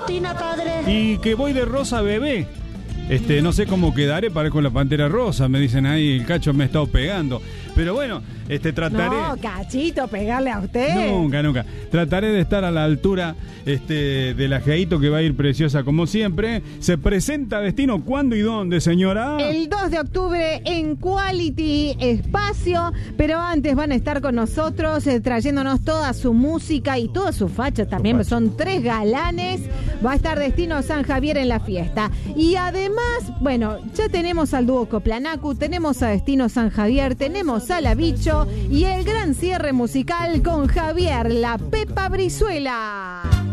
patina, padre? Y que voy de rosa bebé. No sé cómo quedaré, parezco la Pantera Rosa, me dicen ahí, el Cacho me ha estado pegando. Pero bueno, trataré... No, Cachito, pegarle a usted. Nunca. Trataré de estar a la altura del ajeíto, que va a ir preciosa como siempre. Se presenta Destino, ¿cuándo y dónde, señora? El 2 de octubre en Quality Espacio, pero antes van a estar con nosotros trayéndonos toda su música y toda su facha también. Son 3 galanes. Va a estar Destino San Javier en la fiesta. Y además, bueno, ya tenemos al dúo Coplanacu, tenemos a Destino San Javier, tenemos a La Bicho y el gran cierre musical con Javier La Pepa Brizuela.